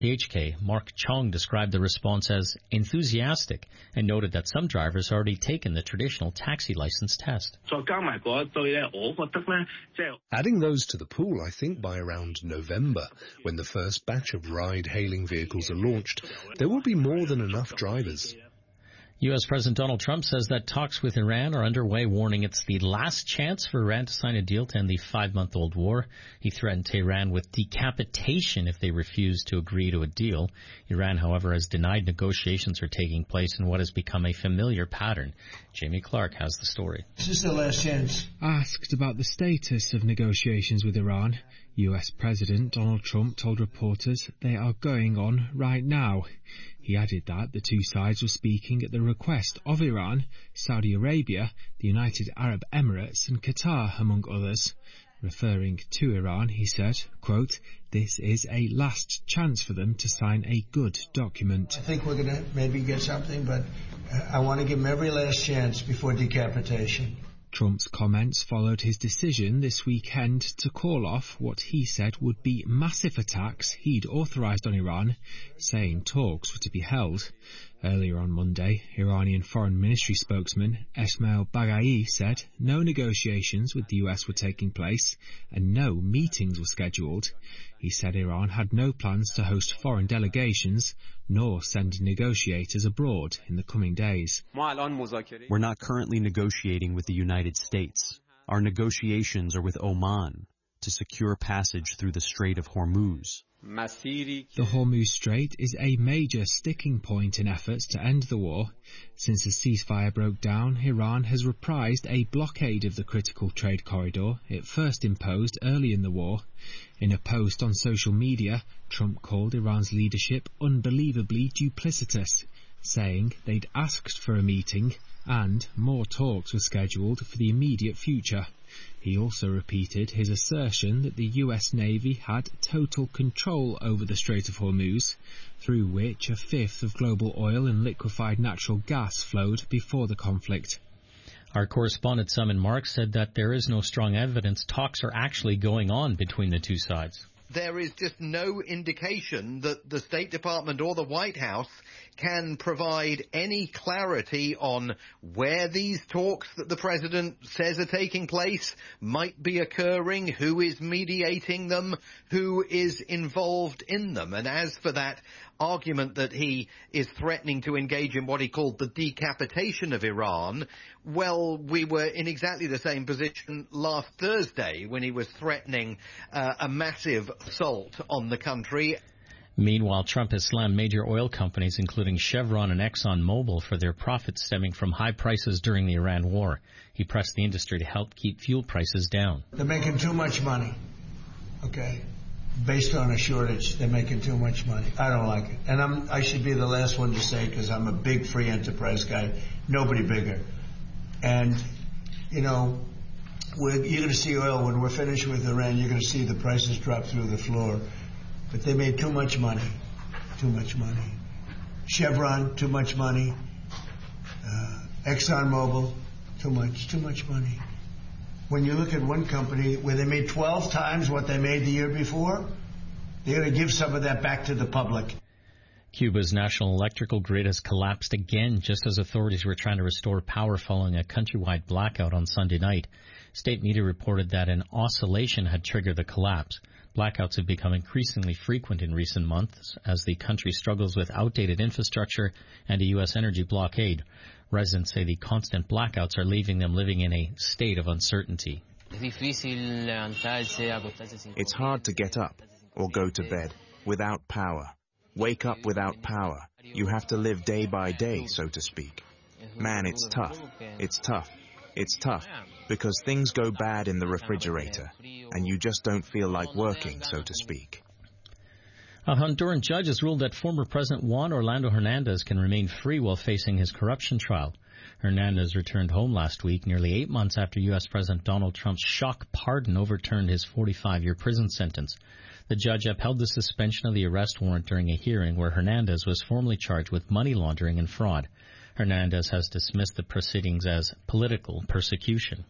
HK, Mark Chong, described the response as enthusiastic and noted that some drivers had already taken the traditional taxi license test. Adding those to the pool, I think by around November, when the first batch of ride-hailing vehicles are launched, there will be more than enough drivers. U.S. President Donald Trump says that talks with Iran are underway, warning it's the last chance for Iran to sign a deal to end the 5-month-old war. He threatened Tehran with decapitation if they refuse to agree to a deal. Iran, however, has denied negotiations are taking place in what has become a familiar pattern. Jamie Clark has the story. This is the last chance. Asked about the status of negotiations with Iran, U.S. President Donald Trump told reporters they are going on right now. He added that the two sides were speaking at the request of Iran, Saudi Arabia, the United Arab Emirates and Qatar, among others. Referring to Iran, he said, quote, "This is a last chance for them to sign a good document." I think we're going to maybe get something, but I want to give them every last chance before decapitation. Trump's comments followed his decision this weekend to call off what he said would be massive attacks he'd authorized on Iran, saying talks were to be held. Earlier on Monday, Iranian Foreign Ministry spokesman Esmail Baghai said no negotiations with the US were taking place and no meetings were scheduled. He said Iran had no plans to host foreign delegations nor send negotiators abroad in the coming days. We're not currently negotiating with the United States. Our negotiations are with Oman to secure passage through the Strait of Hormuz. The Hormuz Strait is a major sticking point in efforts to end the war. Since the ceasefire broke down, Iran has reprised a blockade of the critical trade corridor it first imposed early in the war. In a post on social media, Trump called Iran's leadership unbelievably duplicitous, saying they'd asked for a meeting and more talks were scheduled for the immediate future. He also repeated his assertion that the US Navy had total control over the Strait of Hormuz, through which a fifth of global oil and liquefied natural gas flowed before the conflict. Our correspondent Simon Marks said that there is no strong evidence talks are actually going on between the two sides. There is just no indication that the State Department or the White House can provide any clarity on where these talks that the president says are taking place might be occurring, who is mediating them, who is involved in them. And as for that argument that he is threatening to engage in what he called the decapitation of Iran, well, we were in exactly the same position last Thursday when he was threatening a massive assault on the country. Meanwhile, Trump has slammed major oil companies, including Chevron and ExxonMobil, for their profits stemming from high prices during the Iran war. He pressed the industry to help keep fuel prices down. They're making too much money, okay? Based on a shortage, they're making too much money. I don't like it. And I should be the last one to say, because I'm a big free enterprise guy, nobody bigger. And, you know, you're going to see oil, when we're finished with Iran, you're going to see the prices drop through the floor. But they made too much money. Too much money. Chevron, too much money. ExxonMobil, too much money. When you look at one company where they made 12 times what they made the year before, they're going to give some of that back to the public. Cuba's national electrical grid has collapsed again, just as authorities were trying to restore power following a countrywide blackout on Sunday night. State media reported that an oscillation had triggered the collapse. Blackouts have become increasingly frequent in recent months as the country struggles with outdated infrastructure and a U.S. energy blockade. Residents say the constant blackouts are leaving them living in a state of uncertainty. It's hard to get up or go to bed without power. Wake up without power. You have to live day by day, so to speak. Man, it's tough. It's tough. It's tough because things go bad in the refrigerator and you just don't feel like working, so to speak. A Honduran judge has ruled that former President Juan Orlando Hernandez can remain free while facing his corruption trial. Hernandez returned home last week, nearly 8 months after U.S. President Donald Trump's shock pardon overturned his 45-year prison sentence. The judge upheld the suspension of the arrest warrant during a hearing where Hernandez was formally charged with money laundering and fraud. Hernandez has dismissed the proceedings as political persecution.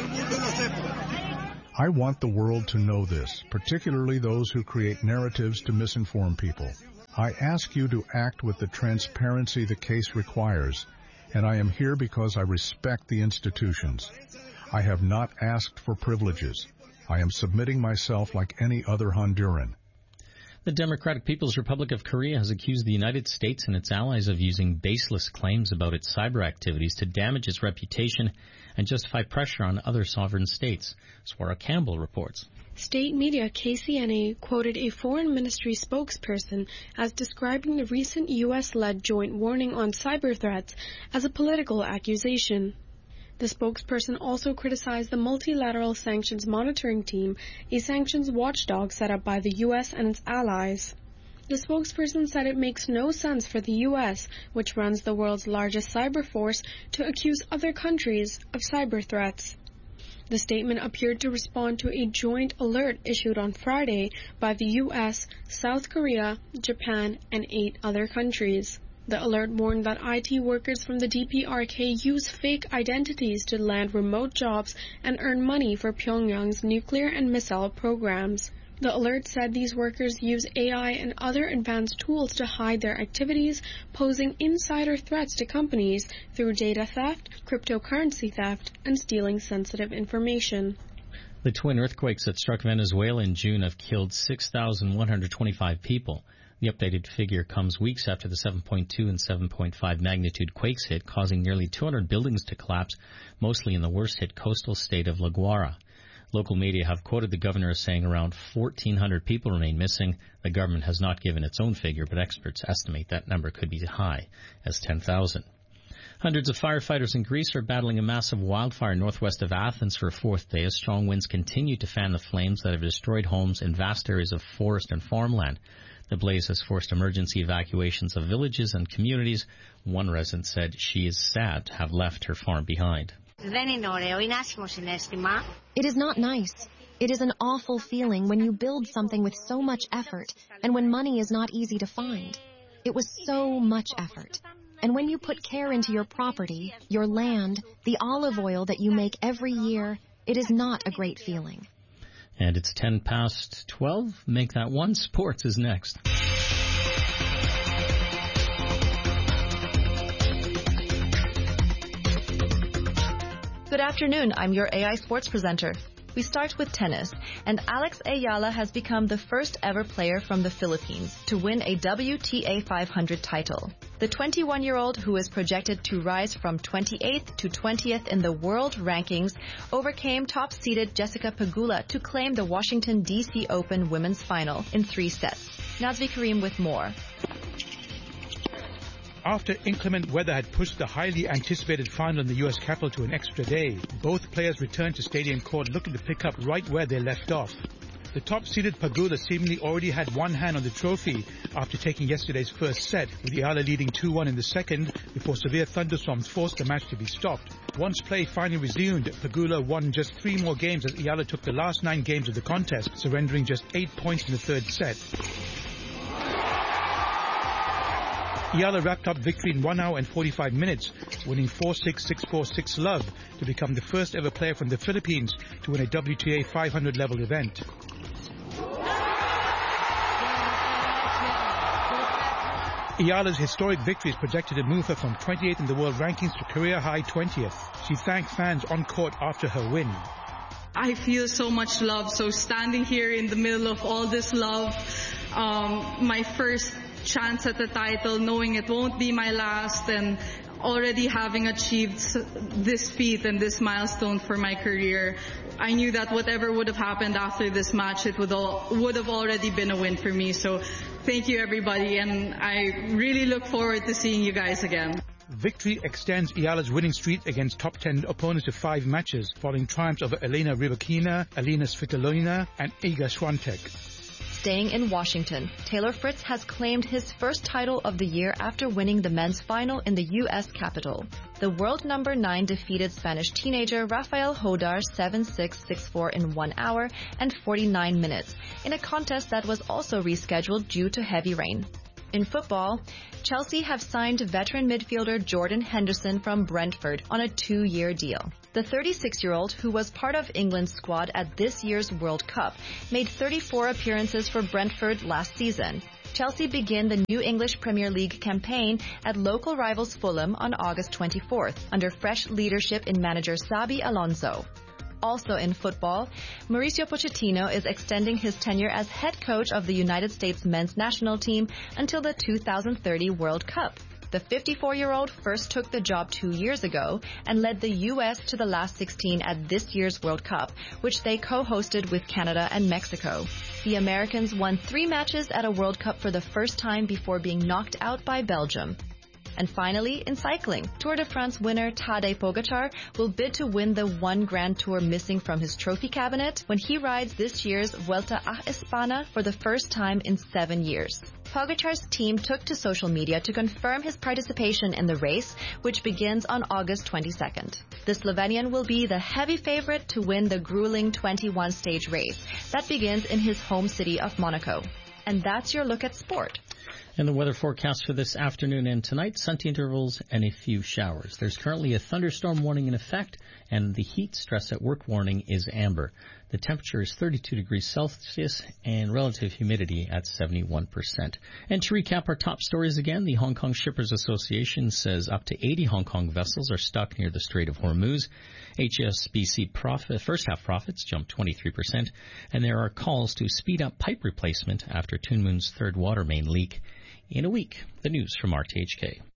I want the world to know this, particularly those who create narratives to misinform people. I ask you to act with the transparency the case requires, and I am here because I respect the institutions. I have not asked for privileges. I am submitting myself like any other Honduran. The Democratic People's Republic of Korea has accused the United States and its allies of using baseless claims about its cyber activities to damage its reputation and justify pressure on other sovereign states. Swara Campbell reports. State media KCNA quoted a foreign ministry spokesperson as describing the recent U.S.-led joint warning on cyber threats as a political accusation. The spokesperson also criticized the Multilateral Sanctions Monitoring Team, a sanctions watchdog set up by the U.S. and its allies. The spokesperson said it makes no sense for the U.S., which runs the world's largest cyber force, to accuse other countries of cyber threats. The statement appeared to respond to a joint alert issued on Friday by the U.S., South Korea, Japan, and 8 other countries. The alert warned that IT workers from the DPRK use fake identities to land remote jobs and earn money for Pyongyang's nuclear and missile programs. The alert said these workers use AI and other advanced tools to hide their activities, posing insider threats to companies through data theft, cryptocurrency theft, and stealing sensitive information. The twin earthquakes that struck Venezuela in June have killed 6,125 people. The updated figure comes weeks after the 7.2 and 7.5 magnitude quakes hit, causing nearly 200 buildings to collapse, mostly in the worst-hit coastal state of La Guaira. Local media have quoted the governor as saying around 1,400 people remain missing. The government has not given its own figure, but experts estimate that number could be as high as 10,000. Hundreds of firefighters in Greece are battling a massive wildfire northwest of Athens for a 4th day as strong winds continue to fan the flames that have destroyed homes in vast areas of forest and farmland. The blaze has forced emergency evacuations of villages and communities. One resident said she is sad to have left her farm behind. It is not nice. It is an awful feeling when you build something with so much effort and when money is not easy to find. It was so much effort. And when you put care into your property, your land, the olive oil that you make every year, it is not a great feeling. And it's 10 past 12. Make that one. Sports is next. Good afternoon. I'm your AI Sports presenter. We start with tennis, and Alex Ayala has become the first ever player from the Philippines to win a WTA 500 title. The 21-year-old, who is projected to rise from 28th to 20th in the world rankings, overcame top-seeded Jessica Pegula to claim the Washington, D.C. Open women's final in 3 sets. Nazvi Karim with more. After inclement weather had pushed the highly anticipated final in the U.S. Capitol to an extra day, both players returned to Stadium Court looking to pick up right where they left off. The top-seeded Pegula seemingly already had one hand on the trophy after taking yesterday's first set, with Ayala leading 2-1 in the second before severe thunderstorms forced the match to be stopped. Once play finally resumed, Pegula won just 3 more games as Ayala took the last 9 games of the contest, surrendering just 8 points in the third set. Ayala wrapped up victory in 1 hour and 45 minutes, winning 4-6, 6-4, 6-love to become the first ever player from the Philippines to win a WTA 500 level event. Ayala's historic victory is projected to move her from 28th in the world rankings to career-high 20th. She thanked fans on court after her win. I feel so much love, so standing here in the middle of all this love, my first chance at the title, knowing it won't be my last, and already having achieved this feat and this milestone for my career, I knew that whatever would have happened after this match, it would have already been a win for me. So thank you, everybody, and I really look forward to seeing you guys again. Victory extends Ayala's winning streak against top 10 opponents to 5 matches, following triumphs over Elena Rybakina, Alina Svitolina, and Iga Swiatek. Staying in Washington, Taylor Fritz has claimed his first title of the year after winning the men's final in the U.S. Capitol. The world number 9 defeated Spanish teenager Rafael Hodar 7-6, 6-4 in 1 hour and 49 minutes, in a contest that was also rescheduled due to heavy rain. In football, Chelsea have signed veteran midfielder Jordan Henderson from Brentford on a 2-year deal. The 36-year-old, who was part of England's squad at this year's World Cup, made 34 appearances for Brentford last season. Chelsea begin the new English Premier League campaign at local rivals Fulham on August 24th, under fresh leadership in manager Xabi Alonso. Also in football, Mauricio Pochettino is extending his tenure as head coach of the United States men's national team until the 2030 World Cup. The 54-year-old first took the job 2 years ago and led the U.S. to the last 16 at this year's World Cup, which they co-hosted with Canada and Mexico. The Americans won 3 matches at a World Cup for the first time before being knocked out by Belgium. And finally, in cycling, Tour de France winner Tadej Pogačar will bid to win the one Grand Tour missing from his trophy cabinet when he rides this year's Vuelta a España for the first time in 7 years. Pogačar's team took to social media to confirm his participation in the race, which begins on August 22nd. The Slovenian will be the heavy favorite to win the grueling 21-stage race that begins in his home city of Monaco. And that's your look at sport. And the weather forecast for this afternoon and tonight, sunny intervals and a few showers. There's currently a thunderstorm warning in effect, and the heat stress at work warning is amber. The temperature is 32 degrees Celsius and relative humidity at 71%. And to recap our top stories again, the Hong Kong Shippers Association says up to 80 Hong Kong vessels are stuck near the Strait of Hormuz. HSBC first half profits jumped 23%, and there are calls to speed up pipe replacement after Tuen Mun's third water main leak. In a week, the news from RTHK.